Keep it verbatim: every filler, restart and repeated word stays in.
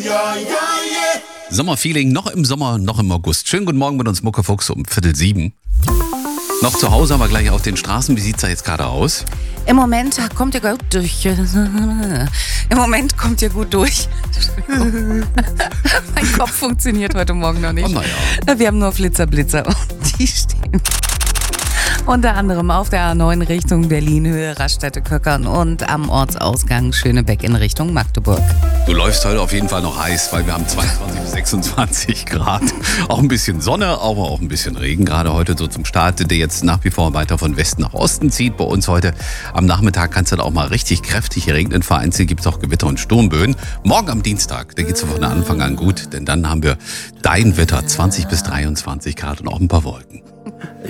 Sommerfeeling, noch im Sommer, noch im August. Schönen guten Morgen mit uns, Muckefuchs, um Viertel sieben. Noch zu Hause, aber gleich auf den Straßen. Wie sieht's da jetzt gerade aus? Im Moment kommt ihr gut durch. Im Moment kommt ihr gut durch. Mein Kopf funktioniert heute Morgen noch nicht. Oh, na ja. Wir haben nur Flitzer-Blitzer und die stehen unter anderem auf der A neun Richtung Berlin, Höhe Raststätte-Köckern und am Ortsausgang Schönebeck in Richtung Magdeburg. Du läufst heute auf jeden Fall noch heiß, weil wir haben zweiundzwanzig bis sechsundzwanzig Grad. Auch ein bisschen Sonne, aber auch ein bisschen Regen. Gerade heute so zum Start, der jetzt nach wie vor weiter von Westen nach Osten zieht. Bei uns heute am Nachmittag kann es dann auch mal richtig kräftig regnen. Vereinzelt gibt es auch Gewitter und Sturmböen. Morgen am Dienstag, da geht es von Anfang an gut. Denn dann haben wir dein Wetter, zwanzig bis dreiundzwanzig Grad und auch ein paar Wolken.